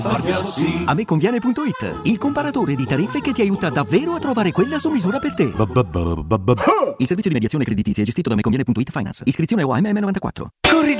Ameconviene.it, il comparatore di tariffe che ti aiuta davvero a trovare quella su misura per te. Il servizio di mediazione creditizia è gestito da Ameconviene.it Finance. Iscrizione OAMM 94. Corri